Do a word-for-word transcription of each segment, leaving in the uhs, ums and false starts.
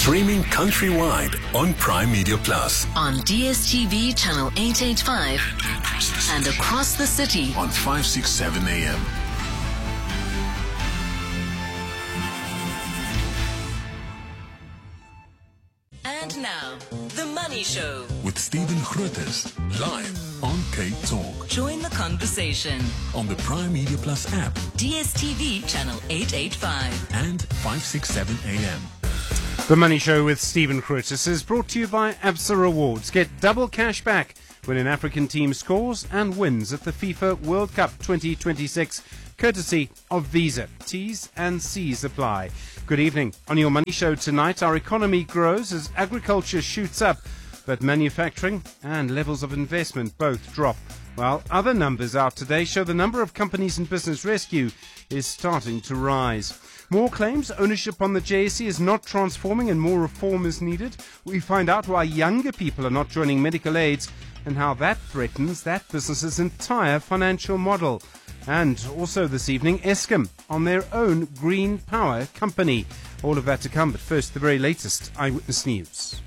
Streaming countrywide on Prime Media Plus. On D S T V channel eight eighty-five and across the city on five sixty-seven A M. And now, The Money Show with Stephen Grootes, live on K Talk. Join the conversation on the Prime Media Plus app, D S T V channel eight eighty-five and five sixty-seven A M. The Money Show with Stephen Grootes is brought to you by Absa Rewards. Get double cash back when an African team scores and wins at the FIFA World Cup twenty twenty-six, courtesy of Visa. T's and C's apply. Good evening. On your Money Show tonight, our economy grows as agriculture shoots up, but manufacturing and levels of investment both drop. While other numbers out today show the number of companies in business rescue is starting to rise. More claims ownership on the J S E is not transforming and more reform is needed. We find out why younger people are not joining medical aids and how that threatens that business's entire financial model. And also this evening, Eskom on their own green power company. All of that to come, but first the very latest Eyewitness News.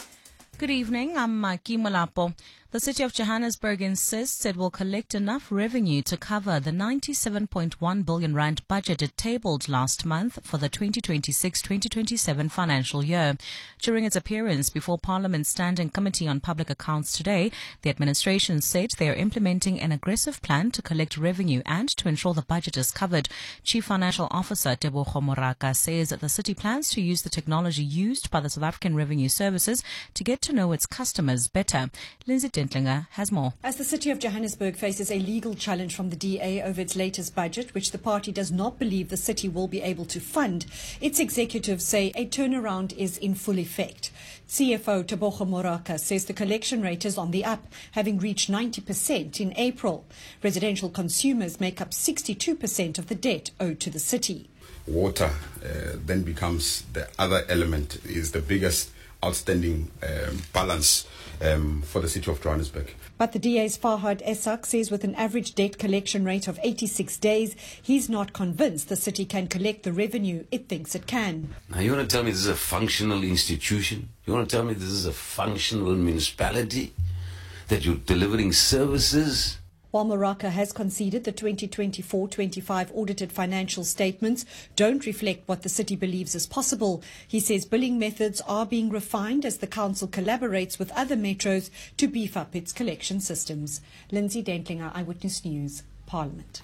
Good evening, I'm Maki Molapo. The City of Johannesburg insists it will collect enough revenue to cover the ninety-seven point one billion rand budget it tabled last month for the twenty twenty-six twenty twenty-seven financial year. During its appearance before Parliament's Standing Committee on Public Accounts today, the administration said they are implementing an aggressive plan to collect revenue and to ensure the budget is covered. Chief Financial Officer Tebogo Moraka says that the city plans to use the technology used by the South African Revenue Services to get to know its customers better. Lindsay Dentlinger has more. As the City of Johannesburg faces a legal challenge from the D A over its latest budget, which the party does not believe the city will be able to fund, its executives say a turnaround is in full effect. C F O Tebogo Moraka says the collection rate is on the up, having reached ninety percent in April. Residential consumers make up sixty-two percent of the debt owed to the city. Water uh, then becomes the other element, is the biggest outstanding um, balance um, for the City of Johannesburg. But the D A's Fahad Esak says with an average debt collection rate of eighty-six days, he's not convinced the city can collect the revenue it thinks it can. Now you want to tell me this is a functional institution? You want to tell me this is a functional municipality? That you're delivering services? While Moraka has conceded the twenty twenty-four twenty-five audited financial statements don't reflect what the city believes is possible, he says billing methods are being refined as the council collaborates with other metros to beef up its collection systems. Lindsay Dentlinger, Eyewitness News, Parliament.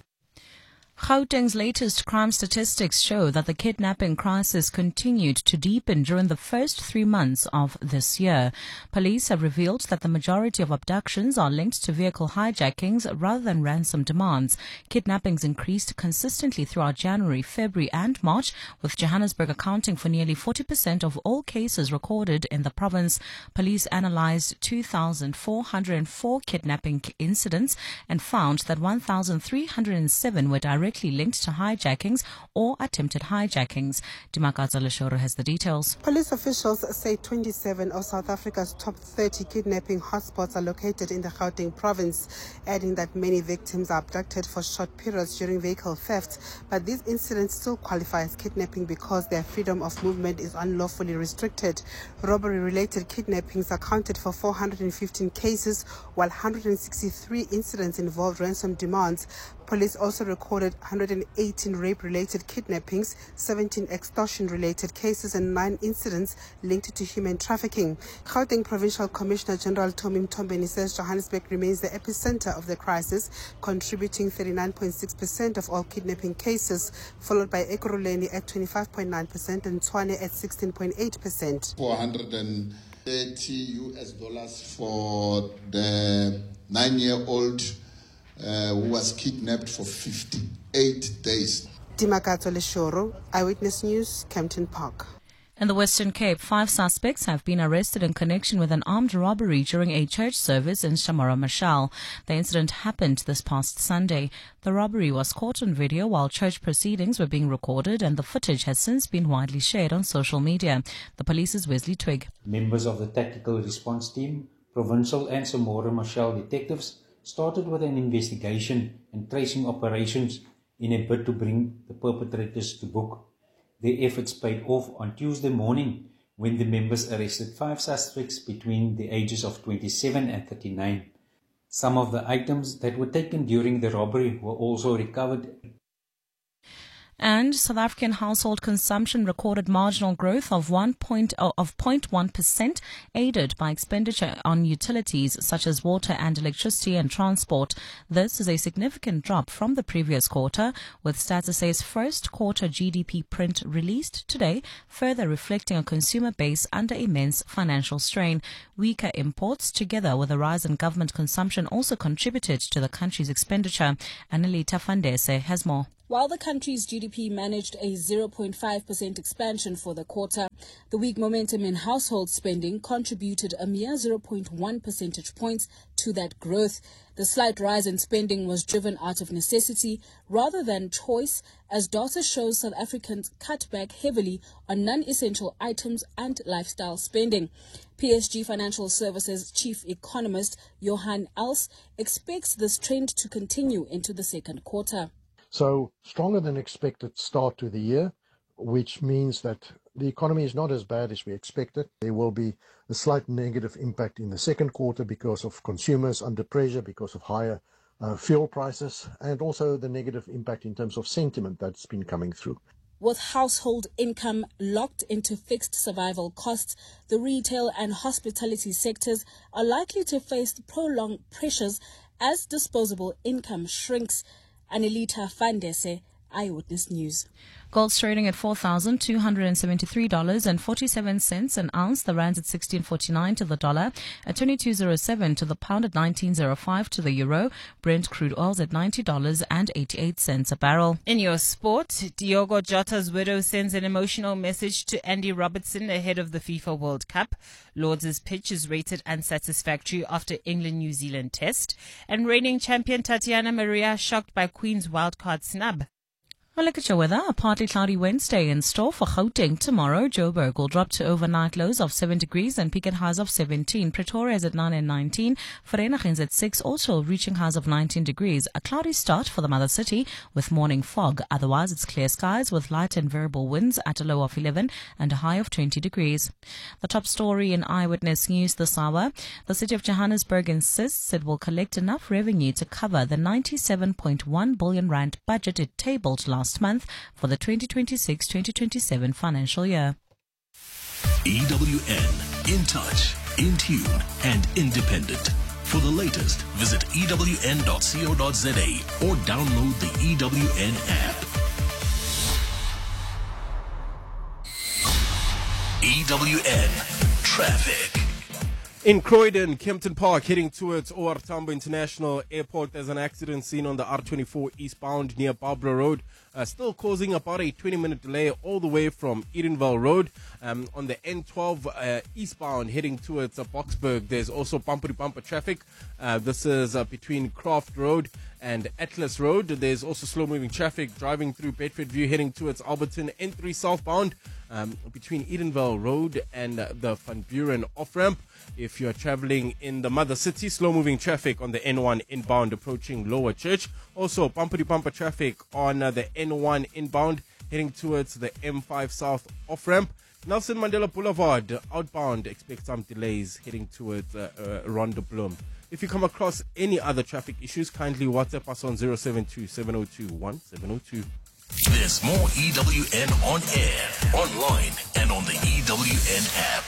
Gauteng's latest crime statistics show that the kidnapping crisis continued to deepen during the first three months of this year. Police have revealed that the majority of abductions are linked to vehicle hijackings rather than ransom demands. Kidnappings increased consistently throughout January, February and March, with Johannesburg accounting for nearly forty percent of all cases recorded in the province. Police analyzed two thousand four hundred four kidnapping incidents and found that one thousand three hundred seven were directly linked to hijackings or attempted hijackings. Dimakaza Leshoro has the details. Police officials say twenty-seven of South Africa's top thirty kidnapping hotspots are located in the Gauteng province, adding that many victims are abducted for short periods during vehicle theft. But these incidents still qualify as kidnapping because their freedom of movement is unlawfully restricted. Robbery-related kidnappings accounted for four hundred fifteen cases, while one hundred sixty-three incidents involved ransom demands. Police also recorded one hundred eighteen rape-related kidnappings, seventeen extortion-related cases and nine incidents linked to human trafficking. Gauteng Provincial Commissioner General Tommy Mtombeni says Johannesburg remains the epicenter of the crisis, contributing thirty-nine point six percent of all kidnapping cases, followed by Ekurhuleni at twenty-five point nine percent and Tshwane at sixteen point eight percent. four hundred thirty U S dollars for the nine-year-old Uh, who was kidnapped for fifty-eight days. Dimakato Leshoro, Eyewitness News, Kempton Park. In the Western Cape, five suspects have been arrested in connection with an armed robbery during a church service in Shamara Mashal. The incident happened this past Sunday. The robbery was caught on video while church proceedings were being recorded, and the footage has since been widely shared on social media. The police's Wesley Twig. Members of the Tactical Response Team, Provincial and Shamara Mashal detectives started with an investigation and tracing operations in a bid to bring the perpetrators to book. Their efforts paid off on Tuesday morning when the members arrested five suspects between the ages of twenty-seven and thirty-nine. Some of the items that were taken during the robbery were also recovered. And South African household consumption recorded marginal growth of one point of zero point one percent, aided by expenditure on utilities such as water and electricity and transport. This is a significant drop from the previous quarter, with Stats S A's first quarter G D P print released today, further reflecting a consumer base under immense financial strain. Weaker imports, together with a rise in government consumption, also contributed to the country's expenditure. Annalita Fandese has more. While the country's G D P managed a zero point five percent expansion for the quarter, the weak momentum in household spending contributed a mere zero point one percentage points to that growth. The slight rise in spending was driven out of necessity rather than choice, as data shows South Africans cut back heavily on non-essential items and lifestyle spending. P S G Financial Services chief economist Johan Els expects this trend to continue into the second quarter. So stronger than expected start to the year, which means that the economy is not as bad as we expected. There will be a slight negative impact in the second quarter because of consumers under pressure, because of higher uh, fuel prices, and also the negative impact in terms of sentiment that's been coming through. With household income locked into fixed survival costs, the retail and hospitality sectors are likely to face prolonged pressures as disposable income shrinks. Annalita Fandese, Eyewitness News. Gold's trading at four thousand two hundred seventy-three dollars and forty-seven cents an ounce. The rand's at sixteen forty-nine to the dollar, at twenty-two oh seven to the pound, at nineteen oh five to the euro. Brent crude oil's at ninety dollars and eighty-eight cents a barrel. In your sport, Diogo Jota's widow sends an emotional message to Andy Robertson ahead of the FIFA World Cup. Lords' pitch is rated unsatisfactory after England-New Zealand test. And reigning champion Tatiana Maria shocked by Queen's wildcard snub. Well, look at your weather. A partly cloudy Wednesday in store for Gauteng tomorrow. Joburg will drop to overnight lows of seven degrees and peak at highs of seventeen. Pretoria is at nine and nineteen. Vereeniging is at six, also reaching highs of nineteen degrees. A cloudy start for the mother city with morning fog. Otherwise, it's clear skies with light and variable winds at a low of eleven and a high of twenty degrees. The top story in Eyewitness News this hour. The city of Johannesburg insists it will collect enough revenue to cover the ninety-seven point one billion rand budget it tabled last Last month for the twenty twenty-six twenty twenty-seven financial year. E W N, in touch, in tune, and independent. For the latest, visit E W N dot co dot za or download the E W N app. E W N Traffic. In Croydon, Kempton Park, heading towards O R Tambo International Airport, there's an accident seen on the R twenty-four eastbound near Barbara Road, uh, still causing about a twenty-minute delay all the way from Edenvale Road. Um, on the N twelve uh, eastbound, heading towards uh, Boksburg, there's also bumper-to-bumper traffic. Uh, this is uh, between Croft Road and Atlas Road. There's also slow-moving traffic driving through Bedfordview, heading towards Alberton. N three southbound, um, between Edenvale Road and uh, the Van Buren off-ramp. If you're traveling in the mother city, slow-moving traffic on the N one inbound approaching Lower Church. Also, bumper-to-bumper traffic on uh, the N one inbound heading towards the M five South off-ramp. Nelson Mandela Boulevard outbound, expect some delays heading towards uh, uh, Rhonda Bloom. If you come across any other traffic issues, kindly WhatsApp us on zero seven two, seven zero two, one seven zero two. There's more E W N on air, online, and on the E W N app.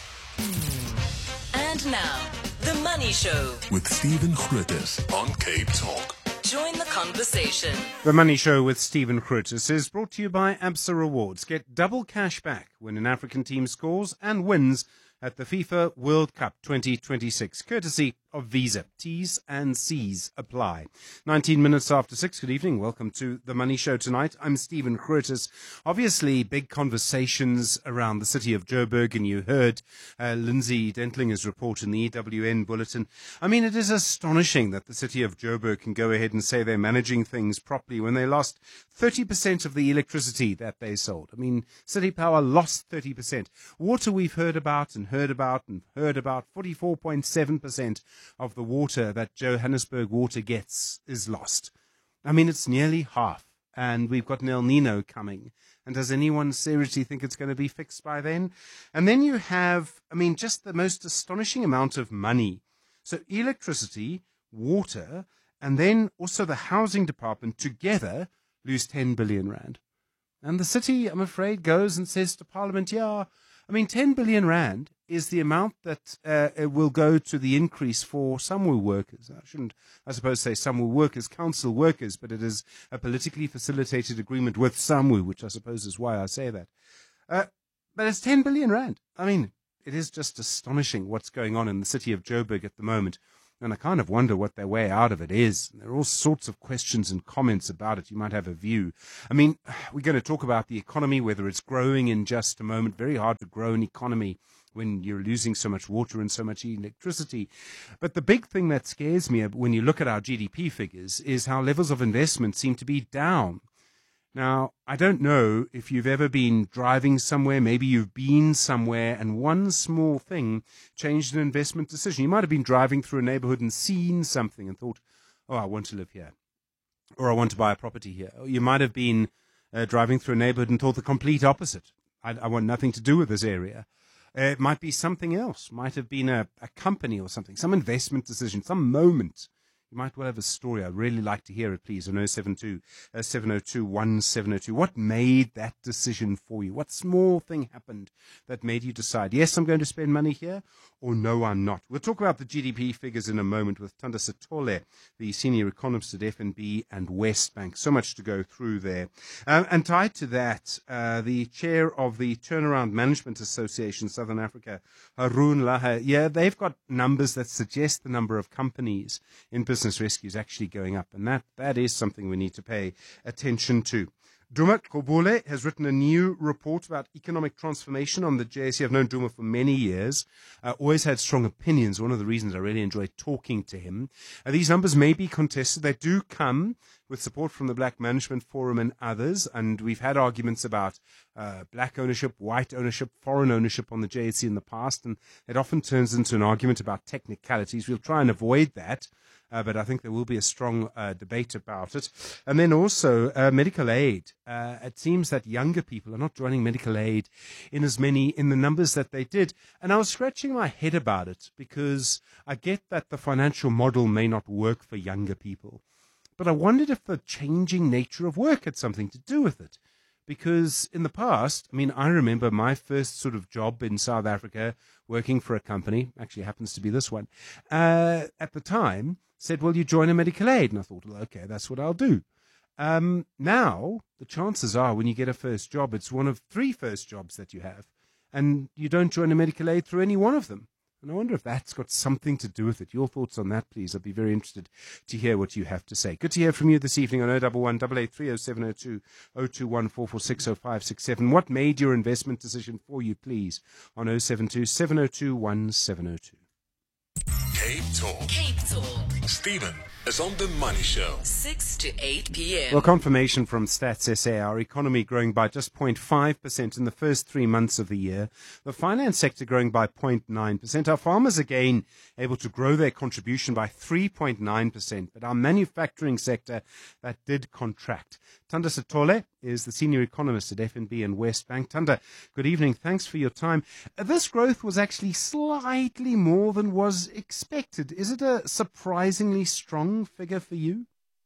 And now, The Money Show with Stephen Grootes on Cape Talk. Join the conversation. The Money Show with Stephen Grootes is brought to you by Absa Rewards. Get double cash back when an African team scores and wins at the FIFA World Cup twenty twenty-six, courtesy of Visa. T's and C's apply. nineteen minutes after six. Good evening. Welcome to The Money Show tonight. I'm Stephen Grootes. Obviously, big conversations around the city of Joburg, and you heard uh, Lindsay Dentlinger's report in the E W N bulletin. I mean, it is astonishing that the city of Joburg can go ahead and say they're managing things properly when they lost thirty percent of the electricity that they sold. I mean, City Power lost thirty percent. Water we've heard about and heard about and heard about. forty-four point seven percent of the water that Johannesburg Water gets is lost. I mean, it's nearly half. And we've got an El Nino coming. And does anyone seriously think it's going to be fixed by then? And then you have, I mean, just the most astonishing amount of money. So electricity, water, and then also the housing department together lose ten billion rand. And the city, I'm afraid, goes and says to Parliament, yeah, I mean, ten billion rand is the amount that uh, it will go to the increase for SAMWU workers. I shouldn't, I suppose, say SAMWU workers, council workers, but it is a politically facilitated agreement with SAMWU, which I suppose is why I say that. Uh, but it's ten billion rand. I mean, it is just astonishing what's going on in the city of Joburg at the moment. And I kind of wonder what their way out of it is. There are all sorts of questions and comments about it. You might have a view. I mean, we're going to talk about the economy, whether it's growing in just a moment. Very hard to grow an economy when you're losing so much water and so much electricity. But the big thing that scares me when you look at our G D P figures is how levels of investment seem to be down. Now, I don't know if you've ever been driving somewhere, maybe you've been somewhere, and one small thing changed an investment decision. You might have been driving through a neighborhood and seen something and thought, oh, I want to live here, or I want to buy a property here. Or you might have been uh, driving through a neighborhood and thought the complete opposite. I, I want nothing to do with this area. Uh, it might be something else. Might have been a, a company or something, some investment decision, some moment. You might well have a story. I'd really like to hear it, please, on oh seven two, seven oh two, one seven oh two. What made that decision for you? What small thing happened that made you decide, yes, I'm going to spend money here, or no, I'm not? We'll talk about the G D P figures in a moment with Thanda Sithole, the senior economist at F N B and Westbank. So much to go through there. Um, and tied to that, uh, the chair of the Turnaround Management Association, Southern Africa, Haroon Laha, yeah, they've got numbers that suggest the number of companies in business rescue is actually going up, and that, that is something we need to pay attention to. Duma Kobule has written a new report about economic transformation on the J S E. I've known Duma for many years, uh, always had strong opinions. One of the reasons I really enjoy talking to him. Uh, these numbers may be contested. They do come with support from the Black Management Forum and others, and we've had arguments about uh, black ownership, white ownership, foreign ownership on the J S E in the past, and it often turns into an argument about technicalities. We'll try and avoid that. Uh, but I think there will be a strong uh, debate about it. And then also uh, medical aid. Uh, it seems that younger people are not joining medical aid in as many, in the numbers that they did. And I was scratching my head about it because I get that the financial model may not work for younger people. But I wondered if the changing nature of work had something to do with it. Because in the past, I mean, I remember my first sort of job in South Africa, working for a company, actually happens to be this one, uh, at the time, said, well, you join a medical aid. And I thought, well, okay, that's what I'll do. Um, now, the chances are when you get a first job, it's one of three first jobs that you have, and you don't join a medical aid through any one of them. And I wonder if that's got something to do with it. Your thoughts on that, please. I'd be very interested to hear what you have to say. Good to hear from you this evening on oh one one, eight eight three, oh seven oh two, oh two one, four four six, oh five six seven. What made your investment decision for you, please, on oh seven two, seven oh two, one seven oh two. Cape Talk. Cape Talk. Stephen is on the Money Show. six to eight p.m. Well, confirmation from Stats S A, our economy growing by just zero point five percent in the first three months of the year. The finance sector growing by zero point nine percent. Our farmers, again, able to grow their contribution by three point nine percent. But our manufacturing sector, that did contract. Thanda Sithole is the senior economist at F N B and Westbank. Thanda, good evening. Thanks for your time. This growth was actually slightly more than was expected. Is it a surprisingly strong figure for you?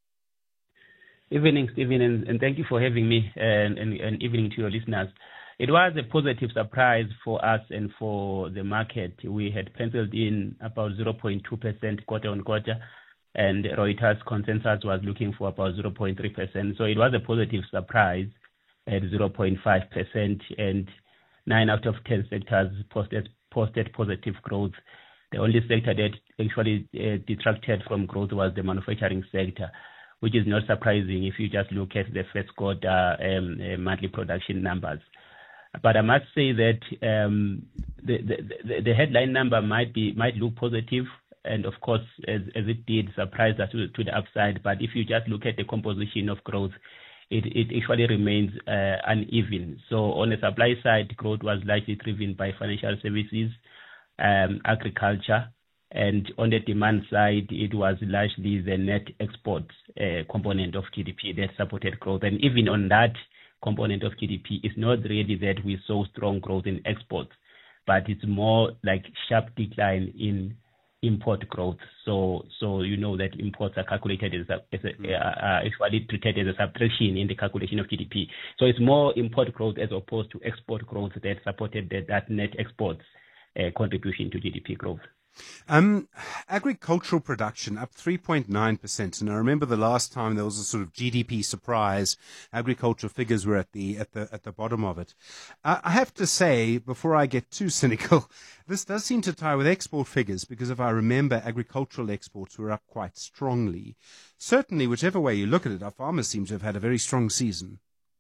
Evening, Stephen, and, and thank you for having me, and, and, and evening to your listeners. It was a positive surprise for us and for the market. We had penciled in about zero point two percent quarter on quarter, and Reuters consensus was looking for about zero point three percent. So it was a positive surprise at zero point five percent, and nine out of ten sectors posted, posted positive growth. The only sector that actually uh, detracted from growth was the manufacturing sector, which is not surprising if you just look at the first quarter um, uh, monthly production numbers. But I must say that um, the, the the headline number might be might look positive, and of course, as, as it did, surprise us to, to the upside. But if you just look at the composition of growth, it, it actually remains uh, uneven. So on the supply side, growth was largely driven by financial services, um, agriculture, and on the demand side, it was largely the net export uh, component of G D P that supported growth. And even on that, component of G D P, it's not really that we saw strong growth in exports, but it's more like sharp decline in import growth. So, so you know that imports are calculated as, a, as a, uh, actually treated as a subtraction in the calculation of G D P. So it's more import growth as opposed to export growth that supported that, that net exports uh, contribution to G D P growth. Um, agricultural production up three point nine percent, and I remember the last time there was a sort of G D P surprise. Agricultural figures were at the at the at the bottom of it. Uh, I have to say, before I get too cynical, this does seem to tie with export figures, because if I remember, agricultural exports were up quite strongly. Certainly, whichever way you look at it, our farmers seem to have had a very strong season.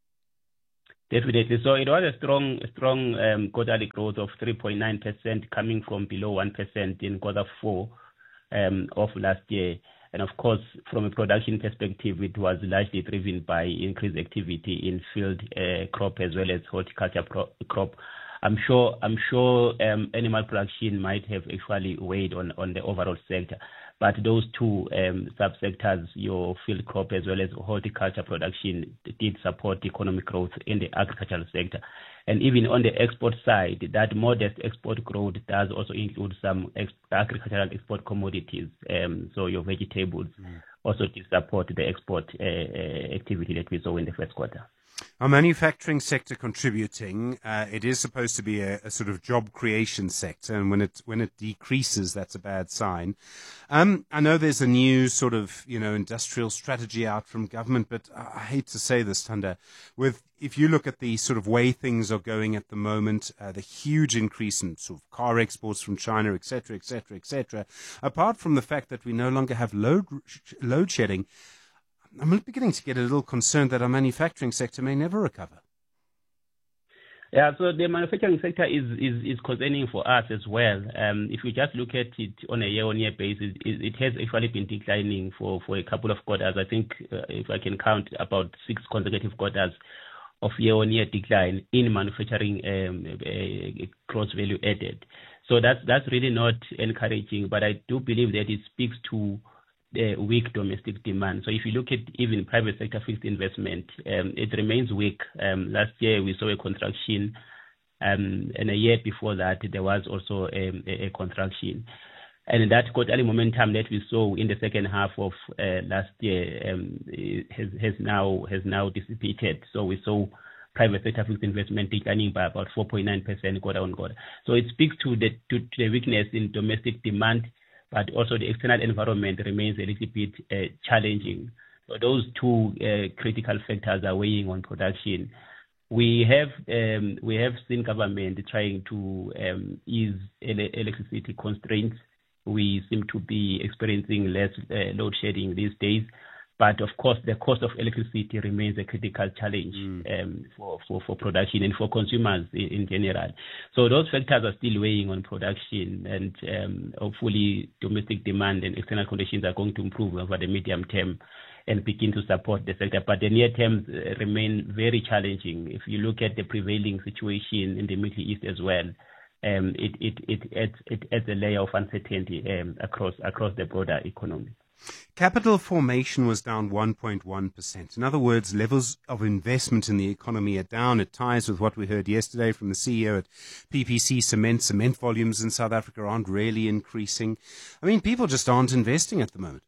Definitely. So it was a strong, strong um, quarterly growth of three point nine percent, coming from below one percent in quarter four um, of last year. And of course, from a production perspective, it was largely driven by increased activity in field uh, crop as well as horticulture pro- crop. I'm sure, I'm sure um, animal production might have actually weighed on, on the overall sector. But those two um, subsectors, your field crop as well as horticulture production, did support economic growth in the agricultural sector. And even on the export side, that modest export growth does also include some ex- agricultural export commodities. Um, so your vegetables mm. also did support the export uh, uh, activity that we saw in the first quarter. Our manufacturing sector contributing, uh, it is supposed to be a, a sort of job creation sector, and when it when it decreases, that's a bad sign. Um, I know there's a new sort of, you know, industrial strategy out from government, but I hate to say this, Thanda, with if you look at the sort of way things are going at the moment, uh, the huge increase in sort of car exports from China, et cetera, et cetera, et cetera, apart from the fact that we no longer have load load shedding, I'm beginning to get a little concerned that our manufacturing sector may never recover. Yeah, so the manufacturing sector is, is, is concerning for us as well. Um, if you just look at it on a year-on-year basis, it, it has actually been declining for, for a couple of quarters. I think uh, if I can count about six consecutive quarters of year-on-year decline in manufacturing um, uh, gross value added. So that's, that's really not encouraging, but I do believe that it speaks to Uh, weak domestic demand. So if you look at even private sector fixed investment, um, it remains weak. Um, last year we saw a contraction, um, and a year before that there was also um, a, a contraction. And that quarterly momentum that we saw in the second half of uh, last year um, has, has now has now dissipated. So we saw private sector fixed investment declining by about four point nine percent quarter on quarter. So it speaks to the to, to the weakness in domestic demand, but also the external environment remains a little bit uh, challenging. So those two uh, critical factors are weighing on production. We have um, we have seen government trying to um, ease ele- electricity constraints. We seem to be experiencing less uh, load shedding these days. But of course, the cost of electricity remains a critical challenge mm. um, for, for, for production and for consumers in, in general. So those factors are still weighing on production, and um, hopefully domestic demand and external conditions are going to improve over the medium term and begin to support the sector. But the near term uh, remain very challenging. If you look at the prevailing situation in the Middle East as well, um, it, it, it, it, it adds a layer of uncertainty um, across across the broader economy. Capital formation was down one point one percent. In other words, levels of investment in the economy are down. It ties with what we heard yesterday from the C E O at P P C Cement. Cement volumes in South Africa aren't really increasing. I mean, people just aren't investing at the moment.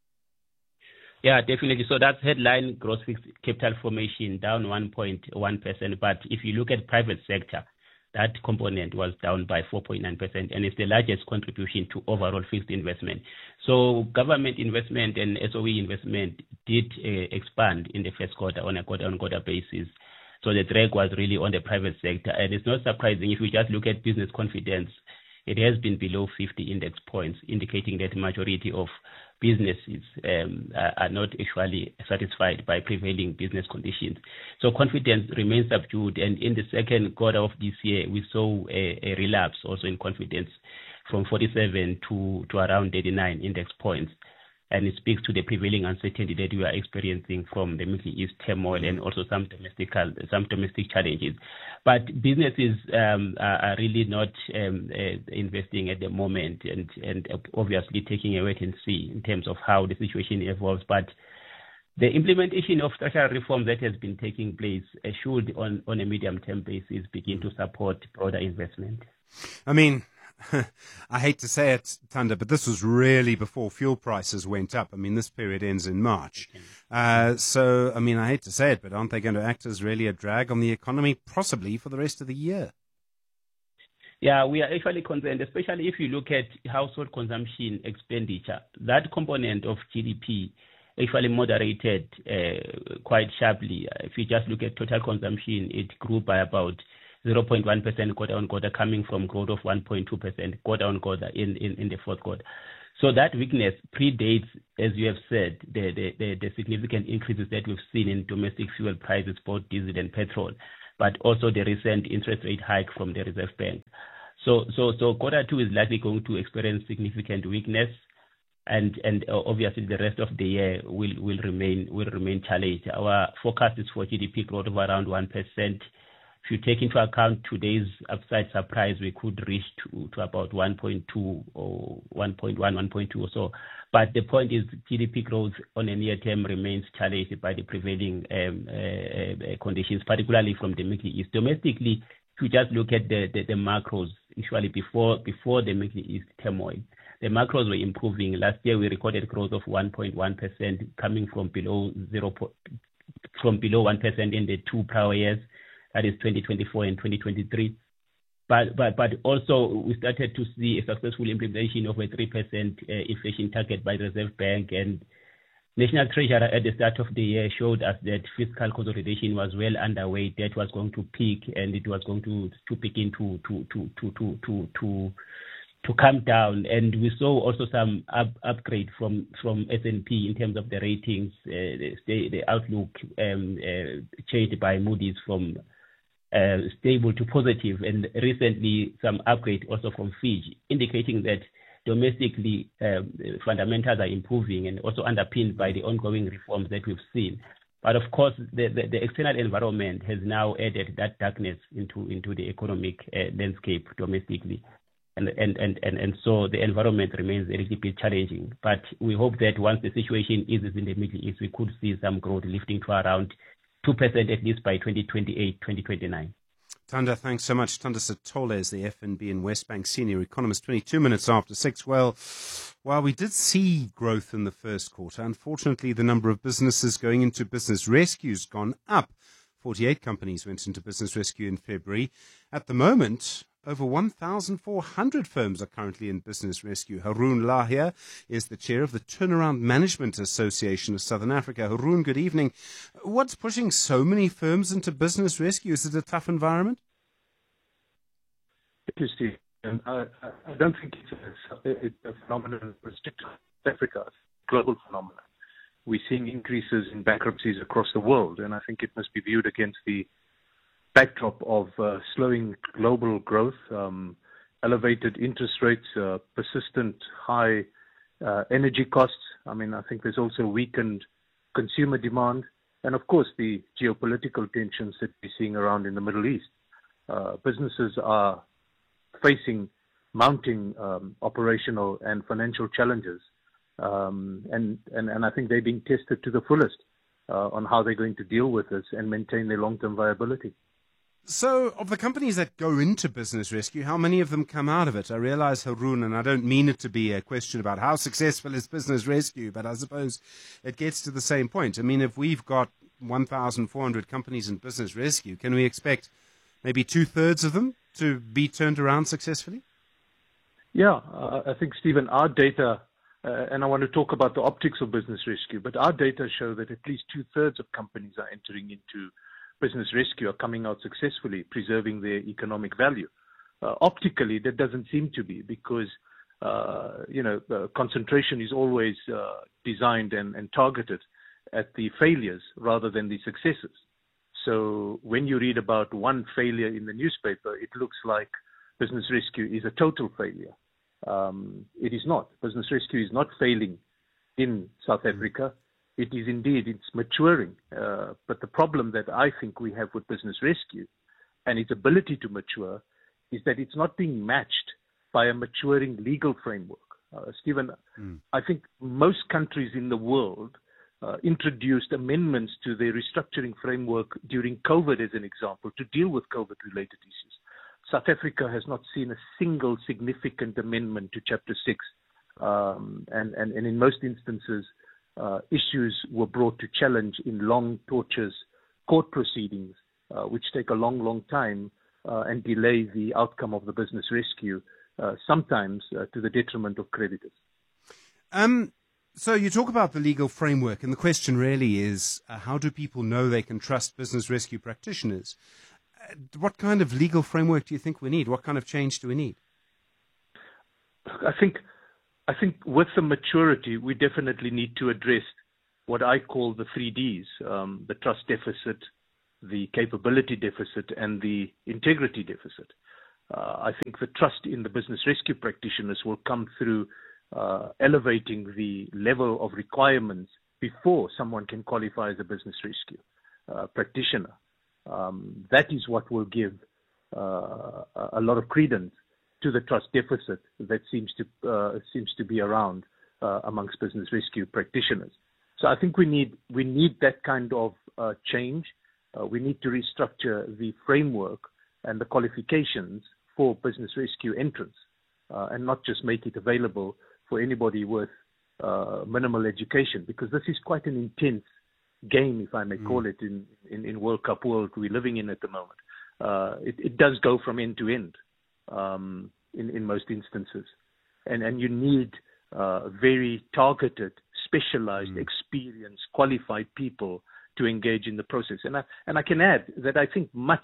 Yeah, definitely. So that's headline gross fixed capital formation down one point one percent. But if you look at private sector, that component was down by four point nine percent, and it's the largest contribution to overall fixed investment. So government investment and S O E investment did uh, expand in the first quarter on a quarter-on-quarter basis. So the drag was really on the private sector, and it's not surprising if we just look at business confidence. It has been below fifty index points, indicating that the majority of businesses um, are, are not actually satisfied by prevailing business conditions. So confidence remains subdued, and in the second quarter of this year, we saw a, a relapse also in confidence from forty-seven to, to around eighty-nine index points. And it speaks to the prevailing uncertainty that we are experiencing from the Middle East turmoil and also some domestic some domestic challenges. But businesses um, are, are really not um, uh, investing at the moment, and, and obviously taking a wait and see in terms of how the situation evolves. But The implementation of structural reform that has been taking place uh, should, on, on a medium-term basis, begin to support broader investment. I mean, I hate to say it, Thanda, but this was really before fuel prices went up. I mean, this period ends in March. Uh, so, I mean, I hate to say it, but aren't they going to act as really a drag on the economy, possibly for the rest of the year? Yeah, we are actually concerned, especially if you look at household consumption expenditure. That component of G D P actually moderated uh, quite sharply. If you just look at total consumption, it grew by about zero point one percent quarter on quarter, coming from growth of one point two percent quarter on quarter in, in, in the fourth quarter. So that weakness predates, as you have said, the, the, the, the significant increases that we've seen in domestic fuel prices, both diesel and petrol, but also the recent interest rate hike from the Reserve Bank. So, so, so quarter two is likely going to experience significant weakness, and and obviously the rest of the year will will remain will remain challenged. Our forecast is for G D P growth of around one percent. If you take into account today's upside surprise, we could reach to, to about one point two or one point one, one point two or so. But the point is, G D P growth on a near term remains challenged by the prevailing um, uh, conditions, particularly from the Middle East. Domestically, if you just look at the, the, the macros, usually before before the Middle East turmoil, the macros were improving. Last year, we recorded growth of one point one percent, coming from below zero from below one percent in the two prior years. That is twenty twenty-four and twenty twenty-three. But but but also we started to see a successful implementation of a three percent uh, inflation target by the Reserve Bank, and National Treasurer at the start of the year showed us that fiscal consolidation was well underway. Debt was going to peak, and it was going to to begin to to to to to to to, to come down. And we saw also some up, upgrade from from S and P in terms of the ratings. Uh, the, the outlook um, uh, changed by Moody's from Uh, stable to positive, and recently some upgrade also from Fitch, indicating that domestically um, fundamentals are improving and also underpinned by the ongoing reforms that we've seen. But of course, the, the, the external environment has now added that darkness into into the economic uh, landscape domestically, and and, and and and so the environment remains a little bit challenging. But we hope that once the situation eases in the Middle East, we could see some growth lifting to around two percent at least by twenty twenty-eight, twenty twenty-nine. Thanda, thanks so much. Thanda Sithole is the F N B and Westbank senior economist. twenty-two minutes after six. Well, while we did see growth in the first quarter, unfortunately, the number of businesses going into business rescue has gone up. forty-eight companies went into business rescue in February. At the moment, over one thousand four hundred firms are currently in business rescue. Haroon Lahia is the chair of the Turnaround Management Association of Southern Africa. Haroon, good evening. What's pushing so many firms into business rescue? Is it a tough environment? It is, Steve. And I, I don't think it's a, it's a phenomenon restricted to Africa. It's a global phenomenon. We're seeing increases in bankruptcies across the world, and I think it must be viewed against the backdrop of uh, slowing global growth, um, elevated interest rates, uh, persistent high uh, energy costs. I mean, I think there's also weakened consumer demand, and of course the geopolitical tensions that we're seeing around in the Middle East. Uh, businesses are facing mounting um, operational and financial challenges, um, and, and, and I think they're being tested to the fullest uh, on how they're going to deal with this and maintain their long-term viability. So, of the companies that go into business rescue, how many of them come out of it? I realize, Haroon, and I don't mean it to be a question about how successful is business rescue, but I suppose it gets to the same point. I mean, if we've got one thousand four hundred companies in business rescue, can we expect maybe two-thirds of them to be turned around successfully? Yeah, uh, I think, Stephen, our data, uh, and I want to talk about the optics of business rescue, but our data show that at least two-thirds of companies are entering into business rescue are coming out successfully, preserving their economic value. Uh, optically, that doesn't seem to be because, uh, you know, uh, concentration is always uh, designed and, and targeted at the failures rather than the successes. So when you read about one failure in the newspaper, it looks like business rescue is a total failure. Um, it is not. Business rescue is not failing in South Africa. It is indeed, it's maturing. Uh, but the problem that I think we have with business rescue and its ability to mature is that it's not being matched by a maturing legal framework. Uh, Stephen, mm. I think most countries in the world uh, introduced amendments to the restructuring framework during COVID, as an example, to deal with COVID-related issues. South Africa has not seen a single significant amendment to Chapter six. Um, and, and, and in most instances, uh, issues were brought to challenge in long, tortuous court proceedings, uh, which take a long, long time uh, and delay the outcome of the business rescue, uh, sometimes uh, to the detriment of creditors. Um, so you talk about the legal framework, and the question really is, uh, how do people know they can trust business rescue practitioners? Uh, what kind of legal framework do you think we need? What kind of change do we need? I think I think with the maturity, we definitely need to address what I call the three Ds, um, the trust deficit, the capability deficit, and the integrity deficit. Uh, I think the trust in the business rescue practitioners will come through uh, elevating the level of requirements before someone can qualify as a business rescue uh, practitioner. Um, that is what will give uh, a lot of credence to the trust deficit that seems to uh, seems to be around uh, amongst business rescue practitioners. So I think we need we need that kind of uh, change. Uh, we need to restructure the framework and the qualifications for business rescue entrants, uh, and not just make it available for anybody with uh, minimal education, because this is quite an intense game, if I may mm. call it, in, in, in World Cup world we're living in at the moment. Uh, it, it does go from end to end. Um, in, in most instances. And, and you need uh, very targeted, specialized, mm. experienced, qualified people to engage in the process. And I, and I can add that I think much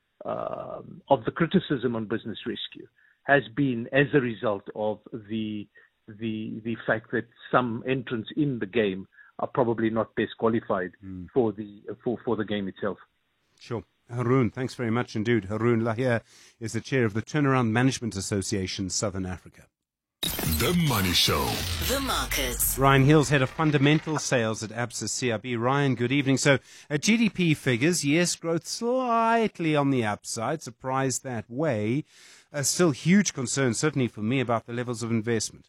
uh, of the criticism on business rescue has been as a result of the, the, the fact that some entrants in the game are probably not best qualified mm. for, the, for, for the game itself. Sure. Haroon, thanks very much indeed. Haroon Lahir is the chair of the Turnaround Management Association, Southern Africa. The Money Show. The markets. Ryan Hills, head of fundamental sales at Absa C I B. Ryan, good evening. So, uh, G D P figures, yes, growth slightly on the upside, surprised that way. Uh, still huge concern, certainly for me, about the levels of investment.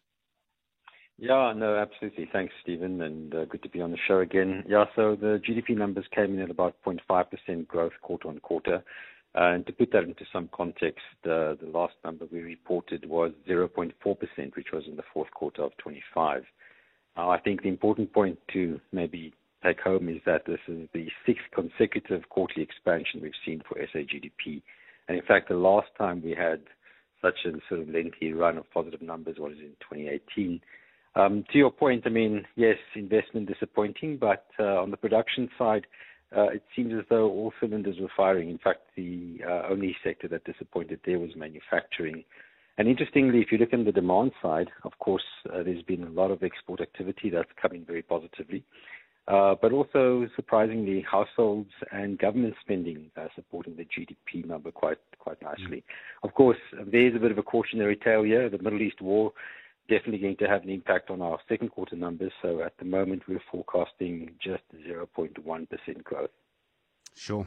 Yeah, no, absolutely. Thanks, Stephen, and uh, good to be on the show again. Yeah, so the G D P numbers came in at about zero point five percent growth quarter on quarter. Uh, and to put that into some context, uh, the last number we reported was zero point four percent, which was in the fourth quarter of twenty-five. Now, I think the important point to maybe take home is that this is the sixth consecutive quarterly expansion we've seen for S A G D P. And in fact, the last time we had such a sort of lengthy run of positive numbers was in twenty eighteen. Um, to your point, I mean, yes, investment disappointing, but uh, on the production side, uh, it seems as though all cylinders were firing. In fact, the uh, only sector that disappointed there was manufacturing. And interestingly, if you look at the demand side, of course, uh, there's been a lot of export activity that's coming very positively. Uh, but also, surprisingly, households and government spending uh, supporting the G D P number quite quite nicely. Mm. Of course, there's a bit of a cautionary tale here. The Middle East war definitely going to have an impact on our second quarter numbers. So at the moment, we're forecasting just zero point one percent growth. Sure.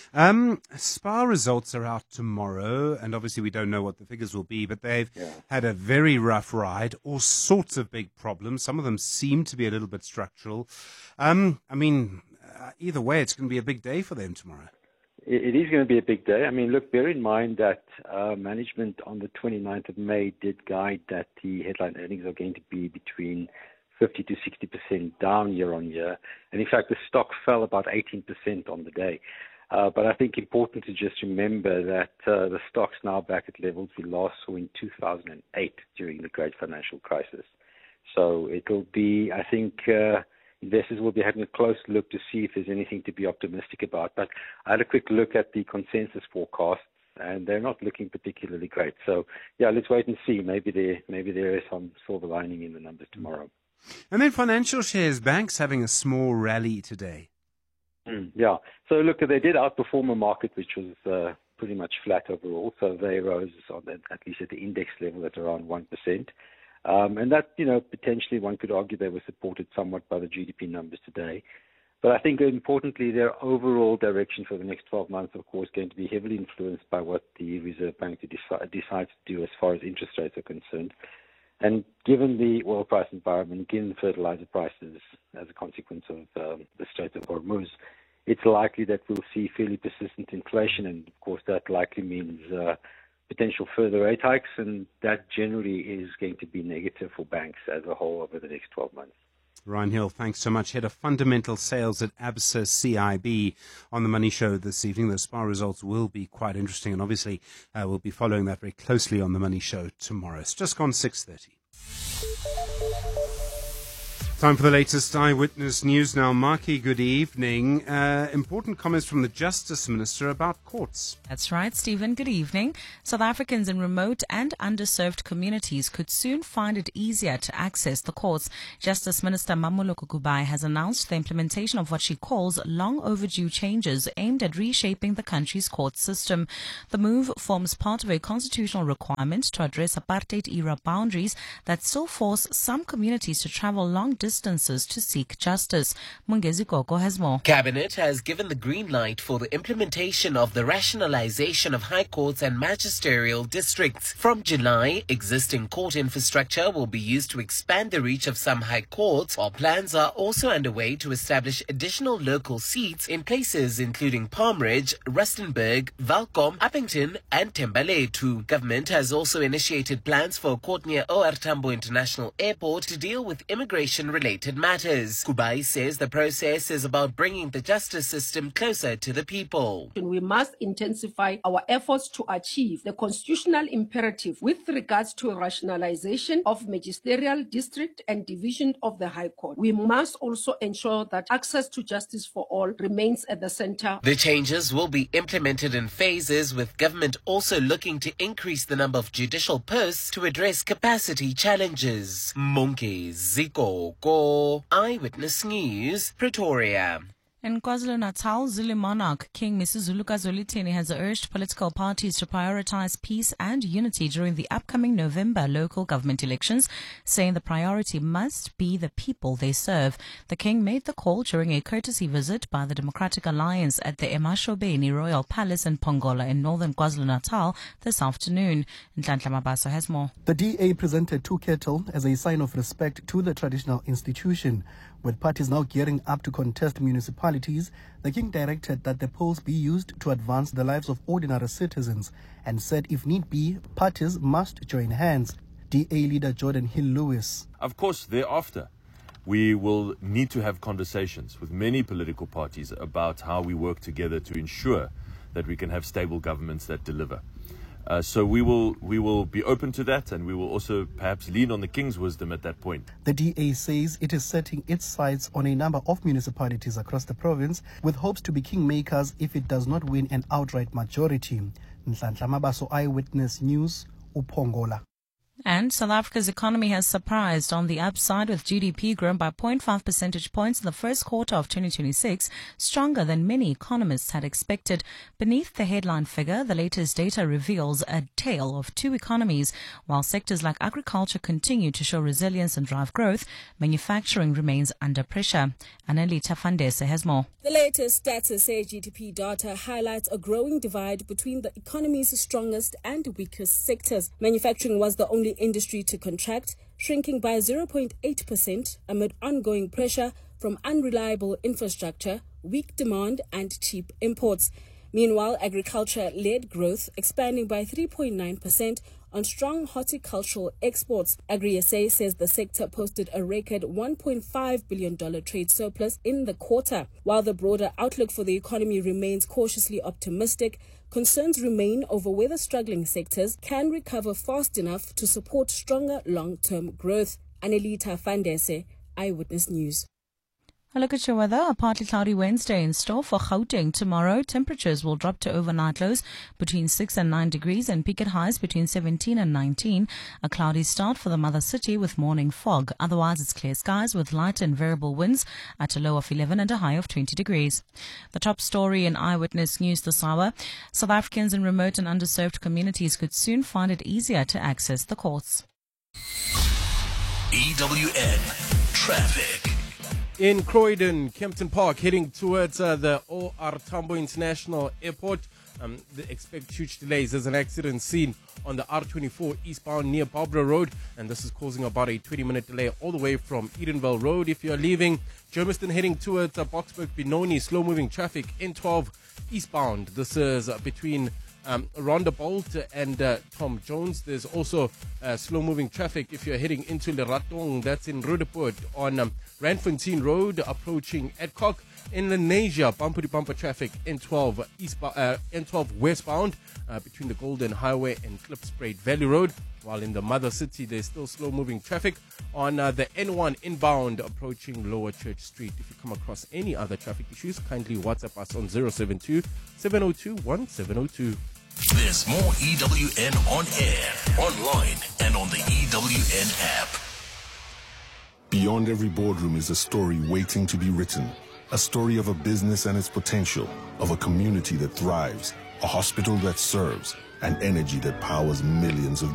Um, SPAR results are out tomorrow, and obviously we don't know what the figures will be, but they've yeah. had a very rough ride, all sorts of big problems. Some of them seem to be a little bit structural. Um, I mean, uh, either way, it's going to be a big day for them tomorrow. It is going to be a big day. I mean, look, bear in mind that uh, management on the twenty-ninth of May did guide that the headline earnings are going to be between fifty to sixty percent down year on year. And in fact, the stock fell about eighteen percent on the day. Uh, but I think important to just remember that uh, the stock's now back at levels we last saw in two thousand eight during the great financial crisis. So it'll be, I think, uh, investors will be having a close look to see if there's anything to be optimistic about. But I had a quick look at the consensus forecasts, and they're not looking particularly great. So, yeah, let's wait and see. Maybe there, maybe there is some silver lining in the numbers tomorrow. And then financial shares, banks having a small rally today. Mm, yeah. So, look, they did outperform a market which was uh, pretty much flat overall. So they rose, on the, at least at the index level, at around one percent. Um, and that, you know, potentially one could argue they were supported somewhat by the G D P numbers today. But I think importantly, their overall direction for the next twelve months, of course, going to be heavily influenced by what the Reserve Bank decide, decides to do as far as interest rates are concerned. And given the oil price environment, given fertilizer prices as a consequence of um, the Strait of Hormuz, it's likely that we'll see fairly persistent inflation. And of course, that likely means uh, potential further rate hikes. And that generally is going to be negative for banks as a whole over the next twelve months. Ryan Hill, thanks so much. Head of Fundamental Sales at ABSA C I B on the Money Show this evening. The S P A R results will be quite interesting, and obviously uh, we'll be following that very closely on the Money Show tomorrow. It's just gone six thirty. Time for the latest Eyewitness News now. Marky, good evening. Uh, important comments from the Justice Minister about courts. That's right, Stephen. Good evening. South Africans in remote and underserved communities could soon find it easier to access the courts. Justice Minister Mamoloko Kubai has announced the implementation of what she calls long overdue changes aimed at reshaping the country's court system. The move forms part of a constitutional requirement to address apartheid-era boundaries that still force some communities to travel long distances distances to seek justice. Mungezi Koko has more. Cabinet has given the green light for the implementation of the rationalization of high courts and magisterial districts. From July, existing court infrastructure will be used to expand the reach of some high courts, while plans are also underway to establish additional local seats in places including Palm Ridge, Rustenburg, Valcom, Uppington and Tembaletu. Government has also initiated plans for a court near O R Tambo International Airport to deal with immigration related matters. Kubai says the process is about bringing the justice system closer to the people. We must intensify our efforts to achieve the constitutional imperative with regards to rationalization of magisterial district and division of the High Court. We must also ensure that access to justice for all remains at the center. The changes will be implemented in phases, with government also looking to increase the number of judicial posts to address capacity challenges. Monke Ziko Eyewitness News, Pretoria. In KwaZulu-Natal, Zulu monarch King Misuzuluka Zolithini has urged political parties to prioritize peace and unity during the upcoming November local government elections, saying the priority must be the people they serve. The king made the call during a courtesy visit by the Democratic Alliance at the Emashobeni Royal Palace in Pongola in northern KwaZulu-Natal this afternoon. Nhlanhla Mabaso has more. The D A presented two cattle as a sign of respect to the traditional institution. With parties now gearing up to contest municipalities, the king directed that the polls be used to advance the lives of ordinary citizens and said if need be, parties must join hands. D A leader Jordan Hill-Lewis. Of course, thereafter, we will need to have conversations with many political parties about how we work together to ensure that we can have stable governments that deliver. Uh, so we will we will be open to that, and we will also perhaps lean on the King's wisdom at that point. The D A says it is setting its sights on a number of municipalities across the province with hopes to be kingmakers if it does not win an outright majority. Nhlanhla Mabaso, Eyewitness News, Upongola. And South Africa's economy has surprised on the upside, with G D P grown by zero point five percentage points in the first quarter of twenty twenty-six, stronger than many economists had expected. Beneath the headline figure, the latest data reveals a tale of two economies. While sectors like agriculture continue to show resilience and drive growth, manufacturing remains under pressure. Annalita Fandese has more. The latest Stats S A G D P data highlights a growing divide between the economy's strongest and weakest sectors. Manufacturing was the only industry to contract, shrinking by zero point eight percent amid ongoing pressure from unreliable infrastructure, weak demand and cheap imports. Meanwhile, agriculture led growth, expanding by three point nine percent on strong horticultural exports. Agri-S A says the sector posted a record one point five billion dollars trade surplus in the quarter. While the broader outlook for the economy remains cautiously optimistic, concerns remain over whether struggling sectors can recover fast enough to support stronger long-term growth. Annalita Fandese, Eyewitness News. A look at your weather. A partly cloudy Wednesday in store for Gauteng. Tomorrow, temperatures will drop to overnight lows between six and nine degrees and peak at highs between seventeen and nineteen. A cloudy start for the mother city with morning fog. Otherwise, it's clear skies with light and variable winds at a low of eleven and a high of twenty degrees. The top story in Eyewitness News this hour. South Africans in remote and underserved communities could soon find it easier to access the courts. E W N Traffic. In Croydon, Kempton Park, heading towards uh, the O R Tambo International Airport. Um, they expect huge delays. There's an accident scene on on the R twenty-four eastbound near Barbara Road, and this is causing about a twenty minute delay all the way from Edenville Road. If you're leaving Germiston heading towards uh, Boksburg Benoni, slow moving traffic N twelve eastbound. This is uh, between um, Rhonda Bolt and uh, Tom Jones. There's also uh, slow moving traffic if you're heading into Leratong, that's in Roodepoort, on um, Randfontein Road approaching Adcock. In Lenasia, bumper to bumper traffic N twelve eastbound, uh, N twelve westbound uh, between the Golden Highway and Klipspruit Valley Road. While in the mother city, there's still slow moving traffic on uh, the N one inbound approaching Lower Church Street. If you come across any other traffic issues, kindly WhatsApp us on zero seven two, seven zero two, one seven zero two. There's more E W N on air, online, and on the E W N app. Beyond every boardroom is a story waiting to be written. A story of a business and its potential, of a community that thrives, a hospital that serves, and energy that powers millions of